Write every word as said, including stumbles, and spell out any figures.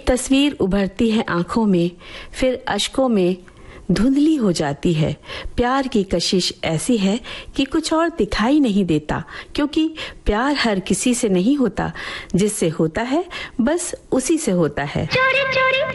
तस्वीर उभरती है आंखों में, फिर अश्कों में धुंधली हो जाती है। प्यार की कशिश ऐसी है कि कुछ और दिखाई नहीं देता, क्योंकि प्यार हर किसी से नहीं होता, जिससे होता है बस उसी से होता है। चोरी चोरी